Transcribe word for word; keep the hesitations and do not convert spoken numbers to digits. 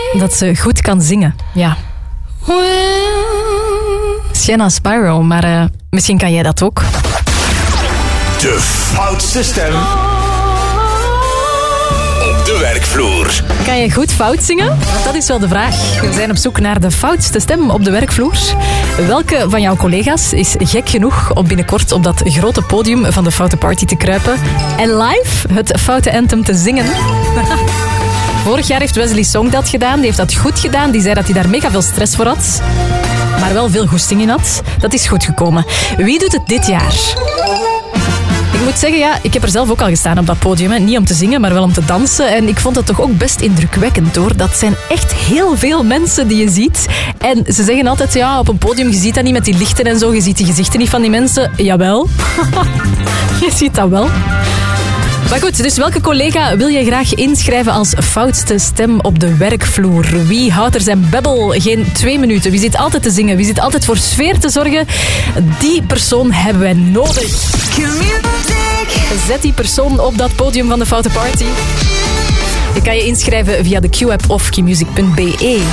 Dat ze goed kan zingen, ja. Sienna Spyro, maar uh, misschien kan jij dat ook. De foutste stem op de werkvloer. Kan je goed fout zingen? Dat is wel de vraag. We zijn op zoek naar de foutste stem op de werkvloer. Welke van jouw collega's is gek genoeg om binnenkort op dat grote podium van de Foute Party te kruipen en live het foute anthem te zingen? Vorig jaar heeft Wesley Song dat gedaan. Die heeft dat goed gedaan. Die zei dat hij daar mega veel stress voor had. Maar wel veel goesting in had. Dat is goed gekomen. Wie doet het dit jaar? Ik moet zeggen, ja, ik heb er zelf ook al gestaan op dat podium. Hè. Niet om te zingen, maar wel om te dansen. En ik vond dat toch ook best indrukwekkend, hoor. Dat zijn echt heel veel mensen die je ziet. En ze zeggen altijd, ja, op een podium, je ziet dat niet met die lichten en zo. Je ziet die gezichten niet van die mensen. Jawel. Je ziet dat wel. Maar goed, dus welke collega wil je graag inschrijven als foutste stem op de werkvloer? Wie houdt er zijn babbel geen twee minuten? Wie zit altijd te zingen? Wie zit altijd voor sfeer te zorgen? Die persoon hebben wij nodig. Zet die persoon op dat podium van de Foute Party. Je kan je inschrijven via de Q-app of q music punt b e.